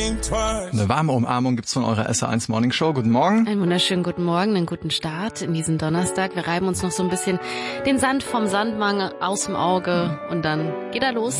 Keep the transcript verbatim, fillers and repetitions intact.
Eine warme Umarmung gibt's von eurer S R eins Morning Show. Guten Morgen. Einen wunderschönen guten Morgen, einen guten Start in diesen Donnerstag. Wir reiben uns noch so ein bisschen den Sand vom Sandmangel aus dem Auge und dann geht er los.